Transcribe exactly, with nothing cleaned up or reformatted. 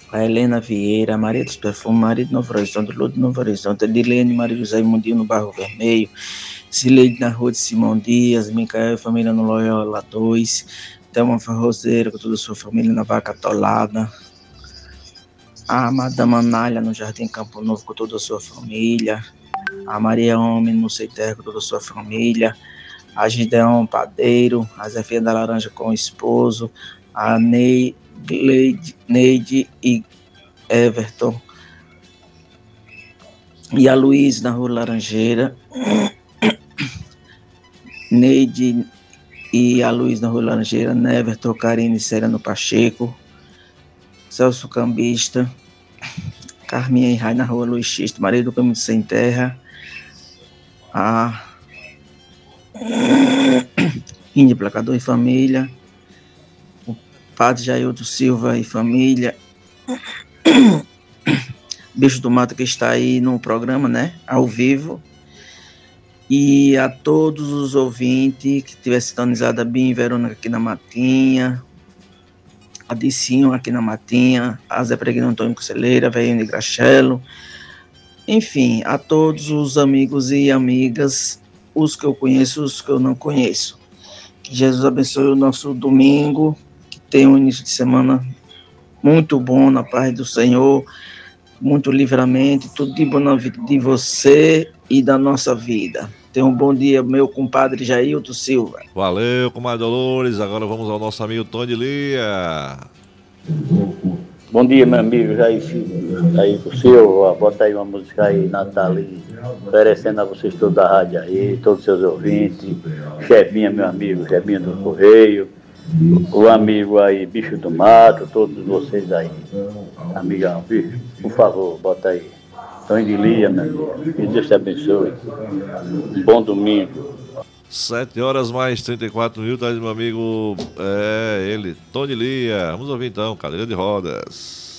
a Helena Vieira, a Maria dos Perfumes, Maria de Novo Horizonte, Lúcia de Novo Horizonte, Edilene, Maria José Mundinho no Barro Vermelho, Zileide na Rua de Simão Dias, Micael e família no Loyola dois, Thelma Farrozeiro com toda a sua família na Vaca Atolada, a Madama Anália no Jardim Campo Novo com toda a sua família, a Maria Homem no Ceiterra com toda a sua família, a Gideon Padeiro, a Zefia da Laranja com o esposo, a Ney, Gleide, Neide e Everton, e a Luiz na Rua Laranjeira, Neide e a Luiz na Rua Laranjeira, Neverton, Karine e Sereno Pacheco, Celso Cambista, Carminha e Rai na Rua Luiz Xisto, Maria do Caminho Sem Terra, a Índia Placador e família, o Padre Jailton Silva e família, Bicho do Mato que está aí no programa, né, ao vivo, e a todos os ouvintes que tiver sintonizado a Bim Verônica aqui na Matinha, a Dicinho aqui na Matinha, a Zé Preguino Antônio Conselheira, a Velhinha de Grachelo, enfim, a todos os amigos e amigas, os que eu conheço, os que eu não conheço. Que Jesus abençoe o nosso domingo, que tenha um início de semana muito bom, na paz do Senhor, muito livramento, tudo de bom na vida de você e da nossa vida. Tenha um bom dia, meu compadre Jailton Silva. Valeu, comadre Dolores. Agora vamos ao nosso amigo Tony Lia. Bom dia, meu amigo Jailton Silva. Bota aí uma música aí, Nathalie, oferecendo a vocês toda a rádio aí, todos os seus ouvintes. Chebinha, meu amigo, Chebinha do Correio. O amigo aí, Bicho do Mato, todos vocês aí. Amigão, bicho, por favor, bota aí. Tony de Lia, meu amigo. Que Deus te abençoe. Bom domingo. Sete horas mais trinta e quatro minutos, meu amigo. É ele, Tony Lia. Vamos ouvir então, Cadeira de Rodas.